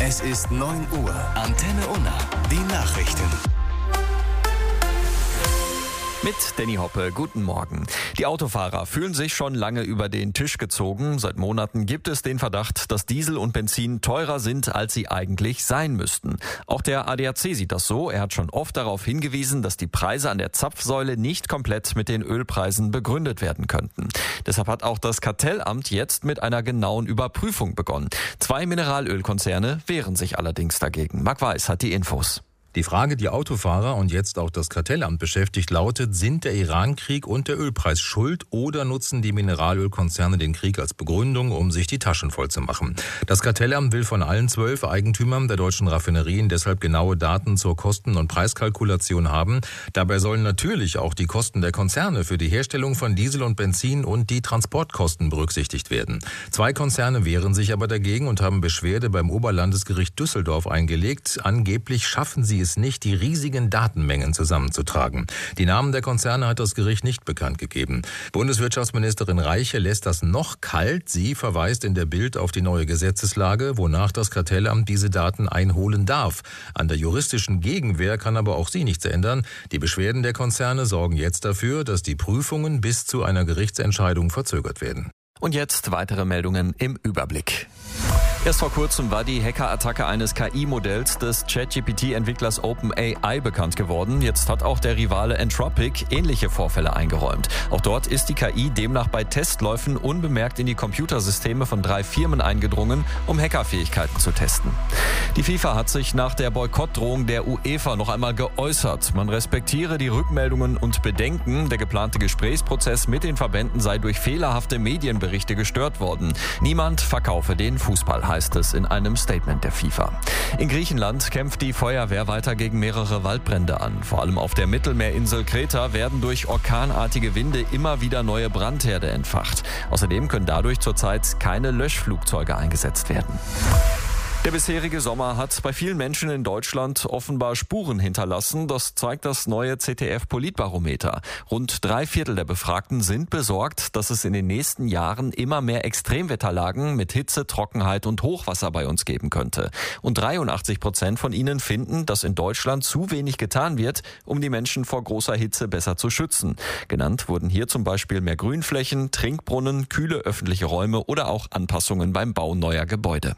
Es ist 9 Uhr. Antenne Unna. Die Nachrichten. Mit Danny Hoppe, guten Morgen. Die Autofahrer fühlen sich schon lange über den Tisch gezogen. Seit Monaten gibt es den Verdacht, dass Diesel und Benzin teurer sind, als sie eigentlich sein müssten. Auch der ADAC sieht das so. Er hat schon oft darauf hingewiesen, dass die Preise an der Zapfsäule nicht komplett mit den Ölpreisen begründet werden könnten. Deshalb hat auch das Kartellamt jetzt mit einer genauen Überprüfung begonnen. 2 Mineralölkonzerne wehren sich allerdings dagegen. Marc Weiß hat die Infos. Die Frage, die Autofahrer und jetzt auch das Kartellamt beschäftigt, lautet: Sind der Iran-Krieg und der Ölpreis schuld oder nutzen die Mineralölkonzerne den Krieg als Begründung, um sich die Taschen voll zu machen? Das Kartellamt will von allen 12 Eigentümern der deutschen Raffinerien deshalb genaue Daten zur Kosten- und Preiskalkulation haben. Dabei sollen natürlich auch die Kosten der Konzerne für die Herstellung von Diesel und Benzin und die Transportkosten berücksichtigt werden. 2 Konzerne wehren sich aber dagegen und haben Beschwerde beim Oberlandesgericht Düsseldorf eingelegt. Angeblich schaffen sie es nicht, die riesigen Datenmengen zusammenzutragen. Die Namen der Konzerne hat das Gericht nicht bekannt gegeben. Bundeswirtschaftsministerin Reiche lässt das noch kalt. Sie verweist in der Bild auf die neue Gesetzeslage, wonach das Kartellamt diese Daten einholen darf. An der juristischen Gegenwehr kann aber auch sie nichts ändern. Die Beschwerden der Konzerne sorgen jetzt dafür, dass die Prüfungen bis zu einer Gerichtsentscheidung verzögert werden. Und jetzt weitere Meldungen im Überblick. Erst vor kurzem war die Hackerattacke eines KI-Modells des ChatGPT-Entwicklers OpenAI bekannt geworden. Jetzt hat auch der Rivale Anthropic ähnliche Vorfälle eingeräumt. Auch dort ist die KI demnach bei Testläufen unbemerkt in die Computersysteme von 3 Firmen eingedrungen, um Hackerfähigkeiten zu testen. Die FIFA hat sich nach der Boykottdrohung der UEFA noch einmal geäußert. Man respektiere die Rückmeldungen und Bedenken. Der geplante Gesprächsprozess mit den Verbänden sei durch fehlerhafte Medienberichte gestört worden. Niemand verkaufe den Fußball, heißt es in einem Statement der FIFA. In Griechenland kämpft die Feuerwehr weiter gegen mehrere Waldbrände an. Vor allem auf der Mittelmeerinsel Kreta werden durch orkanartige Winde immer wieder neue Brandherde entfacht. Außerdem können dadurch zurzeit keine Löschflugzeuge eingesetzt werden. Der bisherige Sommer hat bei vielen Menschen in Deutschland offenbar Spuren hinterlassen. Das zeigt das neue ZDF-Politbarometer. Rund 3/4 der Befragten sind besorgt, dass es in den nächsten Jahren immer mehr Extremwetterlagen mit Hitze, Trockenheit und Hochwasser bei uns geben könnte. Und 83% von ihnen finden, dass in Deutschland zu wenig getan wird, um die Menschen vor großer Hitze besser zu schützen. Genannt wurden hier zum Beispiel mehr Grünflächen, Trinkbrunnen, kühle öffentliche Räume oder auch Anpassungen beim Bau neuer Gebäude.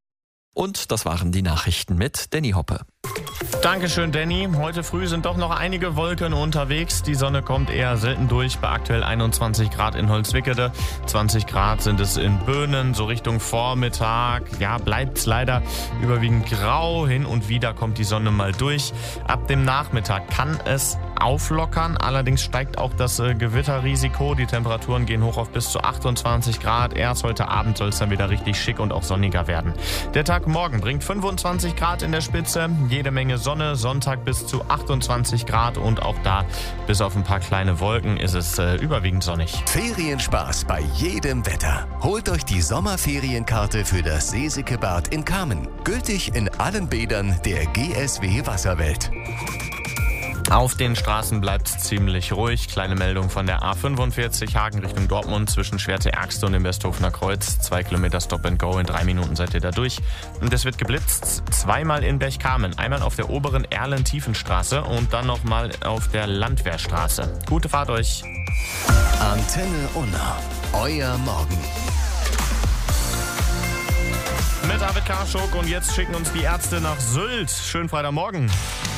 Und das waren die Nachrichten mit Danny Hoppe. Dankeschön, Danny. Heute früh sind doch noch einige Wolken unterwegs. Die Sonne kommt eher selten durch. Bei aktuell 21 Grad in Holzwickede. 20 Grad sind es in Böhnen. So Richtung Vormittag, ja, bleibt es leider überwiegend grau. Hin und wieder kommt die Sonne mal durch. Ab dem Nachmittag kann es auflockern. Allerdings steigt auch das Gewitterrisiko. Die Temperaturen gehen hoch auf bis zu 28 Grad. Erst heute Abend soll es dann wieder richtig schick und auch sonniger werden. Der Tag morgen bringt 25 Grad in der Spitze. Jede Menge Sonne. Sonntag bis zu 28 Grad. Und auch da, bis auf ein paar kleine Wolken, ist es überwiegend sonnig. Ferienspaß bei jedem Wetter. Holt euch die Sommerferienkarte für das Seesikebad in Kamen. Gültig in allen Bädern der GSW Wasserwelt. Auf den Straßen bleibt es ziemlich ruhig. Kleine Meldung von der A45 Hagen Richtung Dortmund zwischen Schwerte-Ergste und dem Westhofener Kreuz. 2 Kilometer Stop and Go, in 3 Minuten seid ihr da durch. Und es wird geblitzt, 2-mal in Berchtesgaden. Einmal auf der oberen Erlen-Tiefenstraße und dann nochmal auf der Landwehrstraße. Gute Fahrt euch. Antenne Unna, euer Morgen. Mit David Karschuk und jetzt schicken uns die Ärzte nach Sylt. Schönen Freitagmorgen.